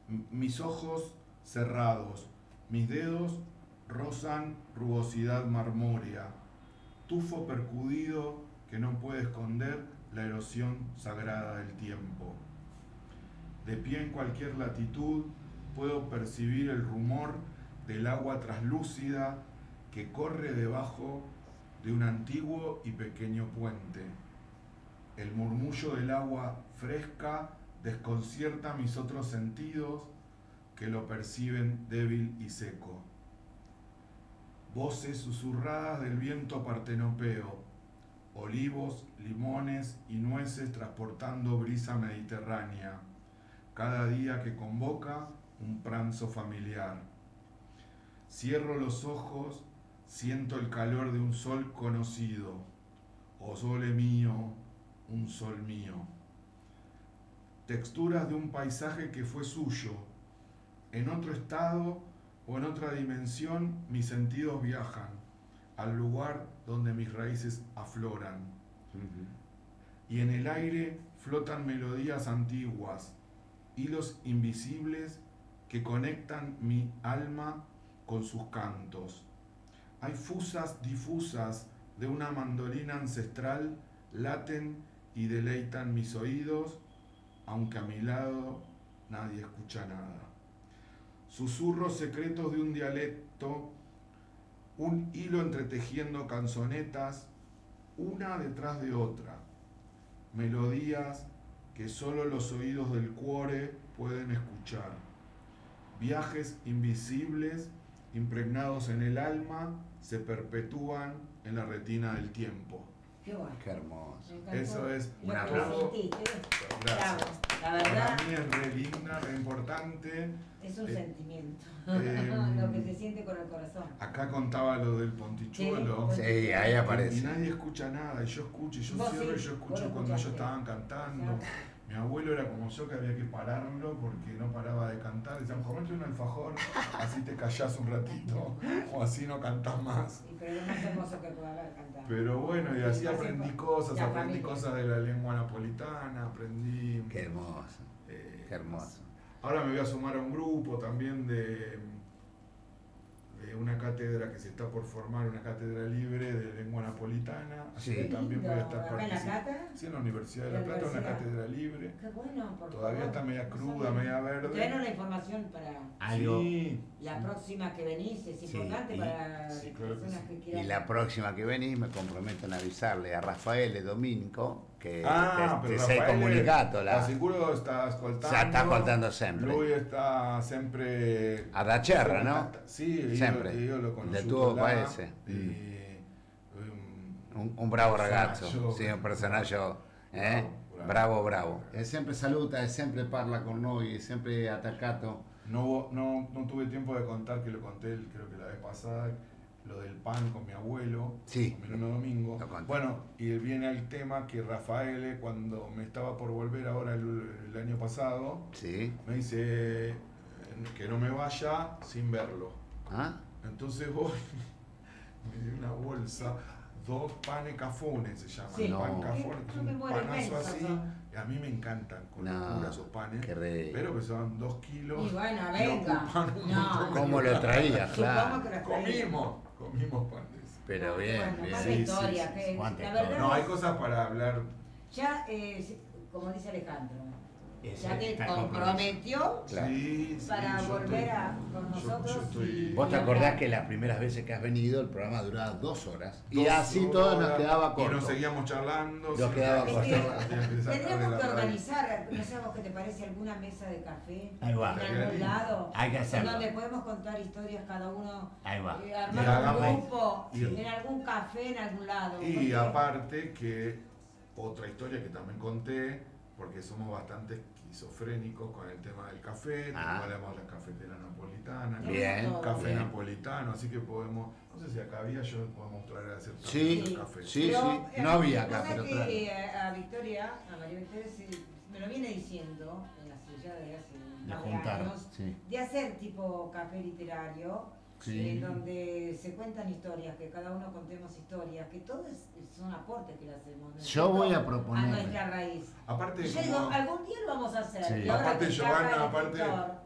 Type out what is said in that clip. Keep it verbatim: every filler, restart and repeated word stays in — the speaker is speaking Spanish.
mis ojos cerrados, mis dedos rozan rugosidad marmórea, tufo percudido que no puede esconder la erosión sagrada del tiempo. De pie en cualquier latitud puedo percibir el rumor del agua traslúcida que corre debajo de un antiguo y pequeño puente. El murmullo del agua fresca desconcierta mis otros sentidos que lo perciben débil y seco. Voces susurradas del viento partenopeo, olivos, limones y nueces transportando brisa mediterránea, cada día que convoca un pranzo familiar. Cierro los ojos, siento el calor de un sol conocido, oh sole mío, un sol mío. Texturas de un paisaje que fue suyo. En otro estado o en otra dimensión mis sentidos viajan al lugar donde mis raíces afloran. Uh-huh. Y en el aire flotan melodías antiguas, hilos invisibles que conectan mi alma con sus cantos. Hay fusas difusas de una mandolina ancestral laten y deleitan mis oídos, aunque a mi lado nadie escucha nada. Susurros secretos de un dialecto, un hilo entretejiendo canzonetas, una detrás de otra. Melodías que solo los oídos del cuore pueden escuchar. Viajes invisibles, impregnados en el alma, se perpetúan en la retina del tiempo. Qué bueno. Qué hermoso. Eso es un aplauso. Gracias. La verdad. Para mí es re linda, re importante. Es un eh, sentimiento. Eh, Lo que se siente con el corazón. Acá contaba lo del pontichuelo. Sí, ahí aparece. Y nadie escucha nada, y yo escucho, y yo Vos cierro, sí, y yo vos escucho lo cuando ellos escuchaste. estaban cantando. Claro. Mi abuelo era como yo, que había que pararlo porque no paraba de cantar. Decían, comete un alfajor, así te callás un ratito, o así no cantás más. Y pero es más hermoso que poder cantar. Pero bueno, y así aprendí cosas, La aprendí familia. cosas de la lengua napolitana, aprendí... Qué hermoso. eh, Qué hermoso. Ahora me voy a sumar a un grupo también de, de una cátedra que se está por formar, una cátedra libre de lengua napolitana. Así Sí. que también voy a estar ¿Acá en La participando. Plata? Sí, en la Universidad de La ¿En la Plata, una universidad? cátedra libre. Qué bueno, por Todavía favor. está media No cruda, sabía. media verde. Traenos la información para Algo. Sí, la próxima que venís. Es Sí, importante y- para sí, las claro que personas sí. que Y quieran. la próxima que venís me comprometo en avisarle a Rafael Dominico que Ah, te, però te sei Raffaele comunicato la, sicuro sta ascoltando. Sa- sta ascoltando sempre. Lui sta sempre ad Acerra, no? Sì, io, Sempre. io l'ho Del conosciuto tuo là, paese. e, um, un, un bravo personaggio. ragazzo, sì, un personaggio eh? Bravo, bravo bravo. E sempre saluta e sempre parla con noi, è sempre attaccato. No, no, no tuve tiempo de contar, que lo conté creo que la vez pasada, lo del pan con mi abuelo, Sí. con mi hermano Domingo. Lo conté. Bueno, y viene el tema que Rafael, cuando me estaba por volver ahora el, el año pasado, Sì. me dice eh, que no me vaya sin verlo. Ah? Entonces voy, me dio una bolsa, dos panes cafones se llaman, Sí. No. pan cafón, Qué- es no me un muero panazo inmensos así, son. y a mí me encantan con No, locura esos panes, qué rico. pero que son dos kilos. Y bueno, y venga. ocupan un No. montón de ¿Cómo lo lugar. traía? Supongo Claro. que lo traía. Comimos, comimos pan de eso. Pero bien, Bueno, bien. cuánta Sí, sí, historia. sí, que- sí. Cuánta la historia. verdad No, hay es- cosas para hablar. Ya, eh, si- como dice Alejandro, Ese ya te está comprometió Claro. Sí, sí, para yo volver estoy- a con yo- yo nosotros. estoy- y- Vos te y acordás hablar. que las primeras veces que has venido el programa duraba dos horas y Dos así todo nos horas, quedaba Y nos corto. seguíamos charlando. Nos sí, quedaba sí, corto. sí, sí, empezar a Tendríamos hablar que de la radio. organizar, no sé a vos qué te parece, alguna mesa de café Ahí va. en algún lado, Hay que hacerlo. en donde podemos contar historias cada uno, Ahí va. eh, Y armar un hagamos- grupo, y- en algún café, en algún lado. Y porque- aparte que otra historia que también conté, porque somos bastante esquizofrénicos con el tema del café, Ah. hablamos de la cafetera napolitana, ¿no? Bien, Todo. Café bien. napolitano, así que podemos, no sé si acá había, yo podemos traer a hacer Sí, también café. sí. Pero, eh, no había acá, vos sabés pero que claro. eh, a Victoria, a María Victoria, se- me lo viene diciendo en la silla de hace un De par de juntar, años, sí. de hacer tipo café literario, Sí. en donde se cuentan historias, que cada uno contemos historias, que todo es, son aportes que le hacemos. ¿no es Yo voy cierto? a proponer. A nuestra raíz. Aparte, Y yo como- digo, algún día lo vamos a hacer. Sí. Y ahora aparte que está Giovanna, acá el aparte, escritor,